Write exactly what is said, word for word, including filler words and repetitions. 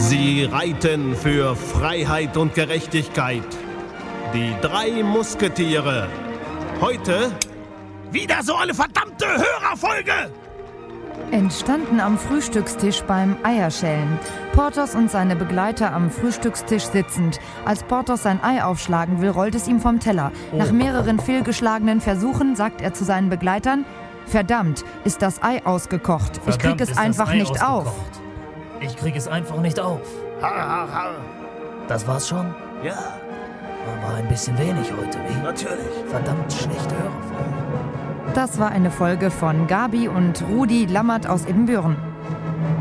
Sie reiten für Freiheit und Gerechtigkeit. Die drei Musketiere. Heute wieder so eine verdammte Hörerfolge! Entstanden am Frühstückstisch beim Eierschälen. Porthos und seine Begleiter am Frühstückstisch sitzend. Als Porthos sein Ei aufschlagen will, rollt es ihm vom Teller. Oh. Nach mehreren fehlgeschlagenen Versuchen sagt er zu seinen Begleitern: Verdammt, ist das Ei ausgekocht. Verdammt, ich krieg es ist das einfach Ei nicht auf. ausgekocht. Ich krieg es einfach nicht auf. Ha, ha, ha. Das war's schon? Ja, War ein bisschen wenig heute, wie? natürlich. Verdammt schlechte Hörerfolge. Das war eine Folge von Gabi und Rudi Lammert aus Ibbenbüren.